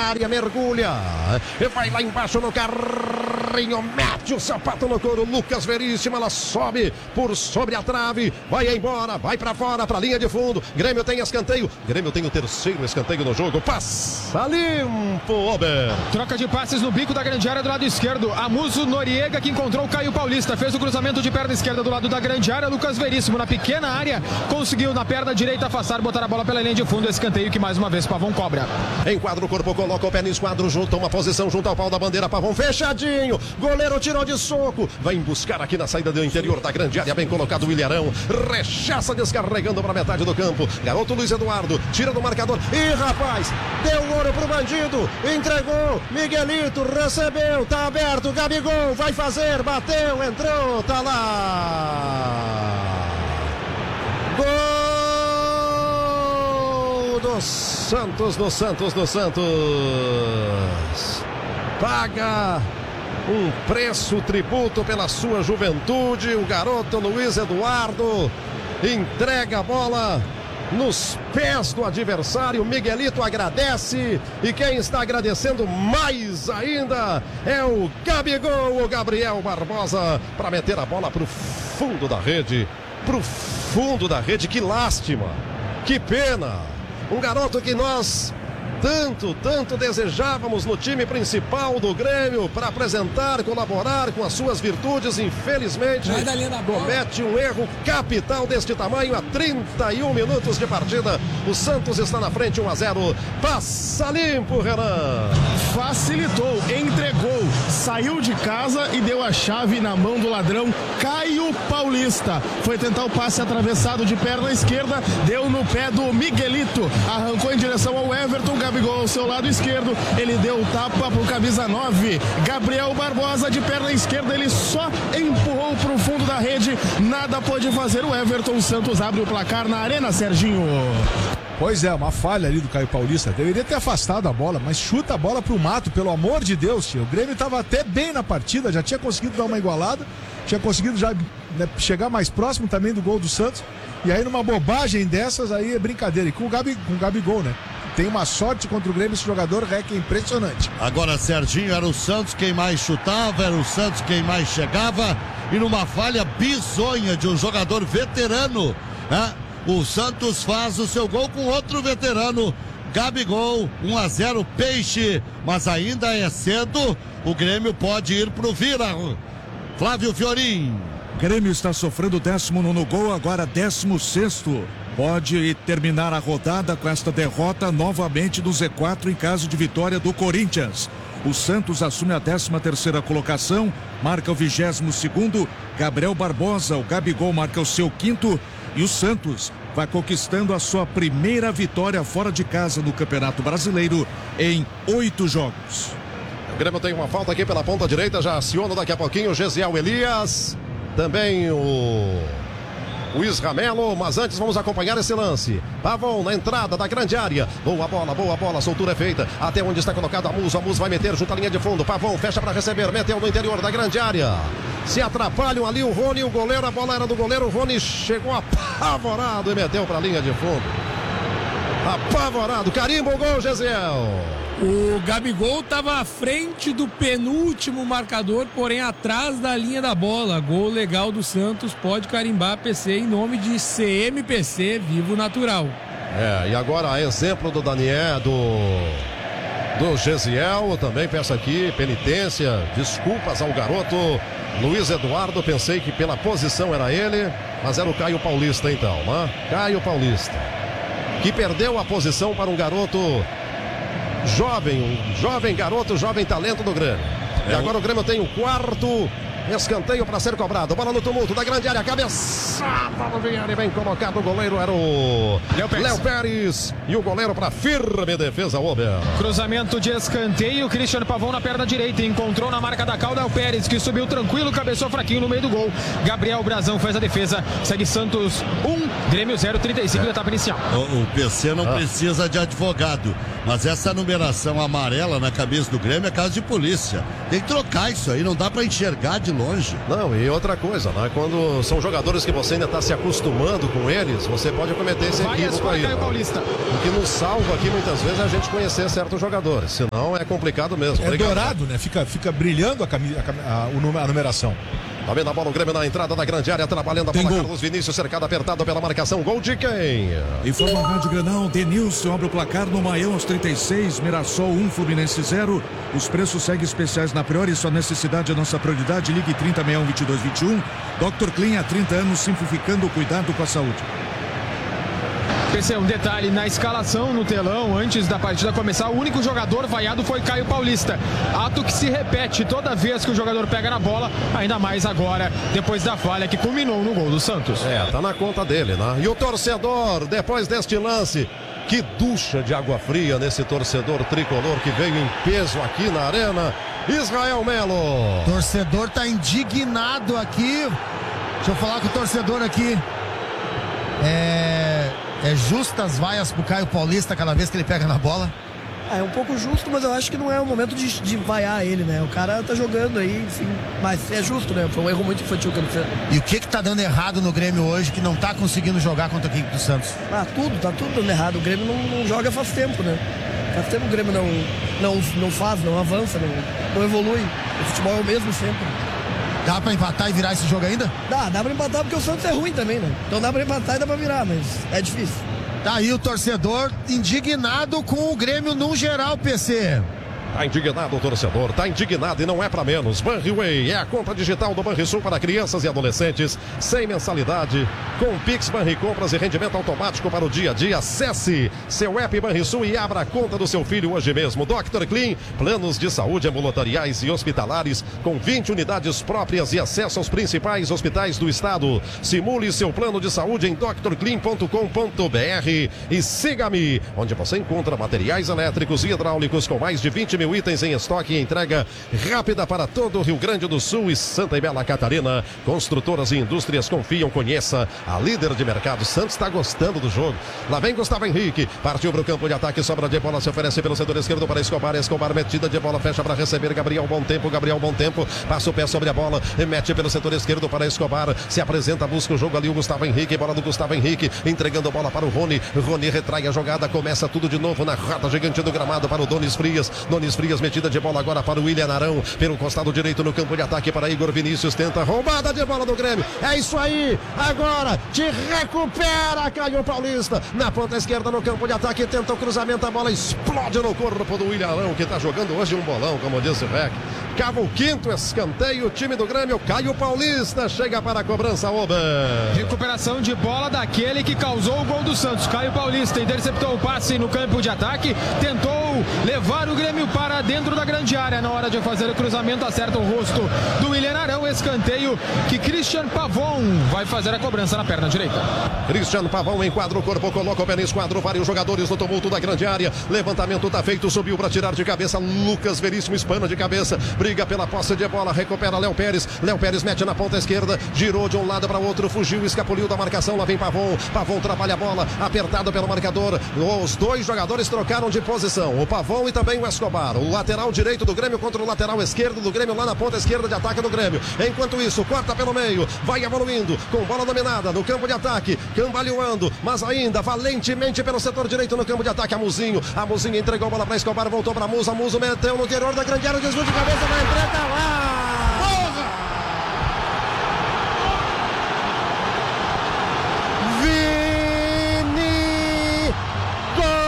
área, mergulha. E vai lá embaixo no carrinho, mete o sapato no couro. Lucas Veríssimo, ela sobe por sobre a trave. Vai embora, vai pra fora, pra linha de fundo. Grêmio tem escanteio. Grêmio tem o terceiro escanteio no jogo. Passa limpo, Ober. Troca de passes no bico da grande área do lado esquerdo. Amuso Noriega que encontrou o Caio Paulista. Fez o cruzamento de perna esquerda do lado da grande área. Lucas Veríssimo na pequena área. Conseguiu na perna direita afastar, botar a bola pela linha de fundo. Escanteio que mais uma vez Pavão cobra. Enquadra o corpo, coloca o pé no esquadro, junta uma posição junto ao pau da bandeira. Pavão fechadinho. Goleiro tirou de soco. Vai buscar aqui na saída do interior da grande área. Bem colocado o Ilharão. Rechaça descarregando para metade do campo. Garoto Luiz Eduardo. Tira do marcador. Ih, rapaz. Deu ouro pro bandido. Entregou. Miguelito recebeu. Tá aberto. Gabigol vai fazer. Bateu. Entrou. Tá lá. Gol do Santos, do Santos. Paga um preço, tributo pela sua juventude. O garoto Luiz Eduardo entrega a bola nos pés do adversário. Miguelito agradece, e quem está agradecendo mais ainda é o Gabigol, o Gabriel Barbosa, para meter a bola pro fundo da rede. Pro fundo da rede, que lástima, que pena. Um garoto que nós tanto desejávamos no time principal do Grêmio para apresentar, colaborar com as suas virtudes. Infelizmente comete um erro capital deste tamanho a 31 minutos de partida. O Santos está na frente 1-0. Passa limpo, Renan. Facilitou, entregou, saiu de casa e deu a chave na mão do ladrão Caio Paulista. Foi tentar o passe atravessado de perna esquerda, deu no pé do Miguelito, arrancou em direção ao Everton. Gabigol ao seu lado esquerdo, ele deu o tapa pro camisa 9, Gabriel Barbosa, de perna esquerda, ele só empurrou pro fundo da rede, nada pôde fazer o Everton. O Santos abre o placar na Arena, Serginho. Pois é, uma falha ali do Caio Paulista. Deveria ter afastado a bola, mas chuta a bola pro mato, pelo amor de Deus, tio. O Grêmio estava até bem na partida, já tinha conseguido dar uma igualada, tinha conseguido já, né, chegar mais próximo também do gol do Santos. E aí numa bobagem dessas aí é brincadeira. E com o Gabigol, né? Tem uma sorte contra o Grêmio, esse jogador que é impressionante. Agora, Serginho, era o Santos quem mais chutava, era o Santos quem mais chegava, e numa falha bizonha de um jogador veterano, né? O Santos faz o seu gol com outro veterano, Gabigol. 1-0 Peixe, mas ainda é cedo, o Grêmio pode ir pro vira. Flávio Fiorin. O Grêmio está sofrendo 19º gol, agora 16º. Pode terminar a rodada com esta derrota novamente do Z4 em caso de vitória do Corinthians. O Santos assume a 13ª colocação, marca o 22º. Gabriel Barbosa, o Gabigol, marca o seu 5º. E o Santos vai conquistando a sua primeira vitória fora de casa no Campeonato Brasileiro em 8 jogos. O Grêmio tem uma falta aqui pela ponta direita, já aciona daqui a pouquinho o Gesiel Elias. Também o Isramelo, mas antes vamos acompanhar esse lance. Pavão na entrada da grande área. Boa bola, a soltura é feita. Até onde está colocado Amuso vai meter junto à linha de fundo. Pavão fecha para receber, meteu no interior da grande área. Se atrapalham ali o Rony e o goleiro, a bola era do goleiro. O Rony chegou apavorado e meteu para a linha de fundo. Apavorado, carimba o gol, Gesiel. O Gabigol estava à frente do penúltimo marcador, porém atrás da linha da bola. Gol legal do Santos, pode carimbar PC em nome de CMPC Vivo Natural. E agora exemplo do Daniel, do Gesiel, também peço aqui penitência, desculpas ao garoto Luiz Eduardo, pensei que pela posição era ele, mas era o Caio Paulista então, né? Caio Paulista, que perdeu a posição para um garoto jovem, um jovem garoto, jovem talento do Grêmio. E agora o Grêmio tem o 4º escanteio para ser cobrado. Bola no tumulto da grande área, cabeçada no Vieri, bem colocado. O goleiro era o Léo Pérez. E o goleiro para firme defesa, Ober. Cruzamento de escanteio, Cristiano Pavão na perna direita, encontrou na marca da Calda o Pérez, que subiu tranquilo, cabeçou fraquinho no meio do gol. Gabriel Brazão faz a defesa, segue Santos 1, Grêmio 0, 35 da etapa inicial. O PC não precisa de advogado. Mas essa numeração amarela na camisa do Grêmio é caso de polícia. Tem que trocar isso aí, não dá pra enxergar de longe. Não, e outra coisa, né? Quando são jogadores que você ainda tá se acostumando com eles, você pode cometer esse equívoco aí. Caio Paulista. O que nos salva aqui muitas vezes é a gente conhecer certos jogadores, senão é complicado mesmo. É Obrigado. dourado, né? Fica brilhando a numeração. Tá vendo a bola, o Grêmio na entrada da grande área, trabalhando a Tem bola, gol. Carlos Vinícius, cercado, apertado pela marcação, gol de quem? Informa a Rádio Grenal, Denilson abre o placar no Maião aos 36, Mirassol 1, Fluminense 0. Os preços seguem especiais na Priori, sua necessidade é nossa prioridade. Ligue 3061-2221. Dr. Clean, há 30 anos, simplificando o cuidado com a saúde. PC, um detalhe, na escalação no telão, antes da partida começar, o único jogador vaiado foi Caio Paulista. Ato que se repete toda vez que o jogador pega na bola, ainda mais agora, depois da falha que culminou no gol do Santos. Tá na conta dele, né? E o torcedor, depois deste lance, que ducha de água fria nesse torcedor tricolor que veio em peso aqui na arena, Israel Melo. Torcedor tá indignado aqui. Deixa eu falar com o torcedor aqui. É justas vaias pro Caio Paulista cada vez que ele pega na bola? É um pouco justo, mas eu acho que não é o momento de vaiar ele, né? O cara tá jogando aí, enfim. Mas é justo, né? Foi um erro muito infantil que ele fez. E o que tá dando errado no Grêmio hoje que não tá conseguindo jogar contra a equipe do Santos? Tá tudo dando errado. O Grêmio não joga faz tempo, né? Faz tempo o Grêmio não avança, não evolui. O futebol é o mesmo sempre. Dá pra empatar e virar esse jogo ainda? Dá pra empatar porque o Santos é ruim também, né? Então dá pra empatar e dá pra virar, mas é difícil. Tá aí o torcedor indignado com o Grêmio num geral, PC. Tá indignado o torcedor, tá indignado e não é pra menos. Banriway é a conta digital do Banrisul para crianças e adolescentes, sem mensalidade, com Pix, Banricompras e rendimento automático para o dia a dia. Acesse seu app Banrisul e abra a conta do seu filho hoje mesmo. Dr. Clean, planos de saúde ambulatoriais e hospitalares com 20 unidades próprias e acesso aos principais hospitais do estado. Simule seu plano de saúde em drclean.com.br e siga-me, onde você encontra materiais elétricos e hidráulicos com mais de 20 mil itens em estoque e entrega rápida para todo o Rio Grande do Sul e Santa e Bela Catarina. Construtoras e indústrias confiam, conheça a líder de mercado. Santos está gostando do jogo. Lá vem Gustavo Henrique, partiu para o campo de ataque, sobra de bola, se oferece pelo setor esquerdo para Escobar, metida de bola, fecha para receber Gabriel Bom Tempo, passa o pé sobre a bola, mete pelo setor esquerdo para Escobar, se apresenta, busca o jogo ali o Gustavo Henrique, bola do Gustavo Henrique, entregando a bola para o Rony retrai a jogada, começa tudo de novo na rota gigante do gramado para o Donis Frias, metida de bola agora para o William Arão, pelo costado direito no campo de ataque para Igor Vinícius, tenta roubada de bola do Grêmio, é isso aí, agora te recupera Caio Paulista, na ponta esquerda no campo de ataque, tenta o cruzamento, a bola explode no corpo do William Arão, que está jogando hoje um bolão, como disse o Rec. Cava o quinto escanteio, o time do Grêmio, Caio Paulista chega para a cobrança, Oba. Recuperação de bola daquele que causou o gol do Santos. Caio Paulista interceptou o passe no campo de ataque, tentou levar o Grêmio para dentro da grande área. Na hora de fazer o cruzamento, acerta o rosto do William Arão, escanteio que Christian Pavon vai fazer a cobrança na perna direita. Christian Pavon enquadra o corpo, coloca o pé no esquadro, vários jogadores no tumulto da grande área, levantamento está feito, subiu para tirar de cabeça, Lucas Veríssimo espana de cabeça, briga pela posse de bola, recupera Léo Pérez mete na ponta esquerda, girou de um lado para o outro, fugiu, escapuliu da marcação, lá vem Pavon trabalha a bola, apertado pelo marcador, os dois jogadores trocaram de posição, o Pavon e também o Escobar, o lateral direito do Grêmio contra o lateral esquerdo do Grêmio lá na ponta esquerda de ataque do Grêmio, enquanto isso, corta pelo meio, vai evoluindo, com bola dominada no campo de ataque, cambaleando, mas ainda valentemente pelo setor direito no campo de ataque, Amuzinho entregou a bola para Escobar, voltou para Muso meteu no interior da grande área, desvio de cabeça, vai enfrentar lá!